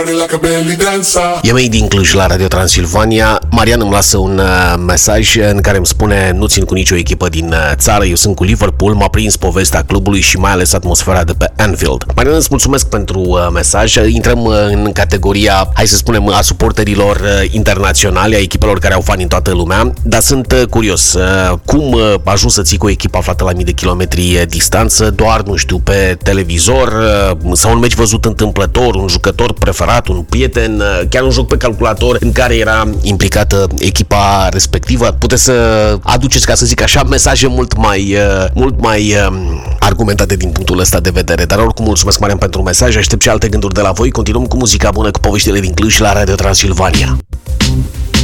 E mei din Cluj la Radio Transilvania. Marian îmi lasă un mesaj în care îmi spune: nu țin cu nicio echipă din țară, eu sunt cu Liverpool, m-a prins povestea clubului și mai ales atmosfera de pe Anfield. Marian, îți mulțumesc pentru mesaj. Intrăm în categoria, hai să spunem, a suporterilor internaționali, a echipelor care au fani în toată lumea, dar sunt curios, cum ajungi să ții cu o echipă aflată la mii de kilometri distanță, doar, nu știu, pe televizor sau un meci văzut întâmplător, un jucător preferat, un prieten, chiar un joc pe calculator în care era implicată echipa respectivă? Puteți să aduceți, ca să zic așa, mesaje mult mai argumentate din punctul ăsta de vedere. Dar oricum, mulțumesc, Marian, pentru mesaj. Aștept și alte gânduri de la voi. Continuăm cu muzica bună, cu poveștile din Cluj la Radio Transilvania.